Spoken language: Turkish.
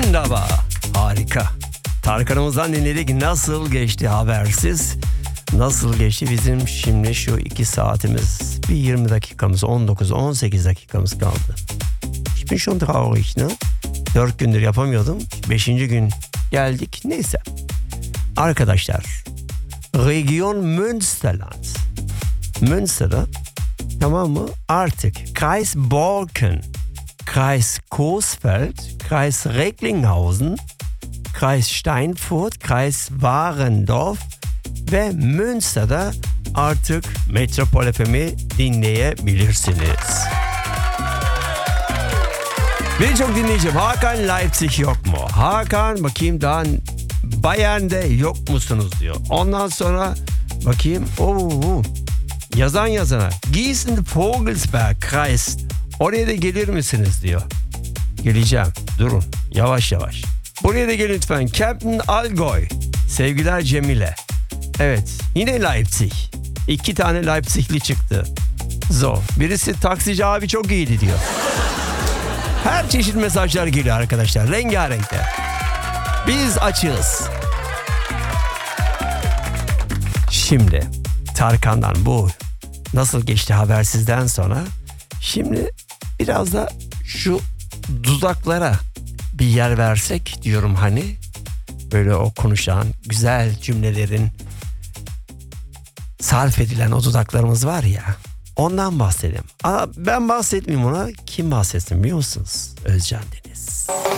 Brindava. Harika. Tarkan'ımızdan dinledik. Nasıl geçti habersiz? Nasıl geçti bizim şimdi şu 2 saatimiz? Bir 20 dakikamız, 19-18 dakikamız kaldı. Ich bin schon traurig, ne? 4 gündür yapamıyordum. 5. gün geldik. Neyse. Arkadaşlar. Region Münsterland. Münster'da, tamam mı? Artık Kreis Borken, Kreis Coesfeld, Kreis Recklinghausen, Kreis Steinfurt, Kreis Warendorf ve Münster'da artık Metropol FM'i dinleyebilirsiniz. Birçok dinleyicim, Hakan Leipzig yok mu? Hakan bakayım daha Bayern'de yok musunuz diyor. Ondan sonra bakayım yazan yazana Gießen Vogelsberg Kreis, oraya da gelir misiniz diyor. Geleceğim, durun yavaş yavaş. Buraya da gelin lütfen. Captain Allgäu. Sevgiler Cemile. Evet, yine Leipzig. 2 tane Leipzigli çıktı. Birisi taksici abi çok iyiydi diyor. Her çeşit mesajlar geliyor arkadaşlar. Rengarenkte. Biz açığız. Şimdi Tarkan'dan bu nasıl geçti habersizden sonra şimdi biraz da şu dudaklara bir yer versek diyorum, hani böyle o konuşan güzel cümlelerin sarf edilen o dudaklarımız var ya, ondan bahsedelim. Ben bahsetmeyeyim, ona kim bahsetsin biliyor musunuz? Özcan Deniz.